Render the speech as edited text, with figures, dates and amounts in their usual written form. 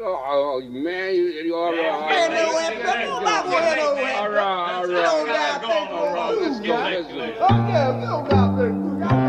Oh, man, you all right. Man, not going nowhere. All right, all right. You don't got to think All right, let's go, let's go. Oh, yeah, you don't got to think.